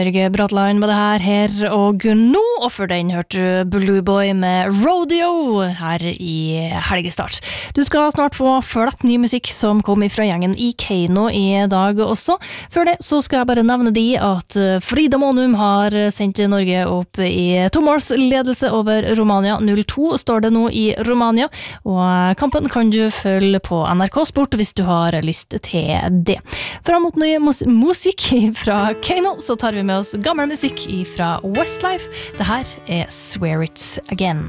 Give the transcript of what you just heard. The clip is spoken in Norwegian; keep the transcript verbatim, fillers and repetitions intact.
Jørge Bratland med det her, her og nå, og for den hørte Blue Boy med Rodeo her i helgestart. Du skal snart få flett ny musikk som kom fra gjengen i Kano i dag også. Før det så skal jeg bare nevne de at Frida Månum har sendt Norge opp i tomåls ledelse over Romania. null to står det nå i Romania, og kampen kan du følge på N R K Sport hvis du har lyst til det. Fram mot ny mus- musikk fra Kano så tar vi med oss gammel musikk fra Westlife. Det her er Swear It Again.